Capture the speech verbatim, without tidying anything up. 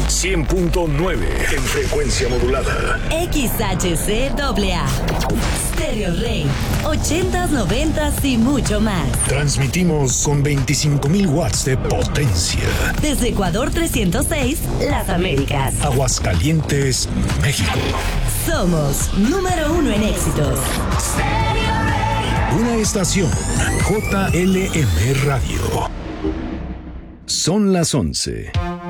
cien punto nueve en frecuencia modulada. X H C A A. Stereo Rey. ochentas, noventas y mucho más. Transmitimos con veinticinco mil watts de potencia. Desde Ecuador trescientos seis, Las Américas. Aguascalientes, México. Somos número uno en éxitos. Una estación J L M Radio. Son las once.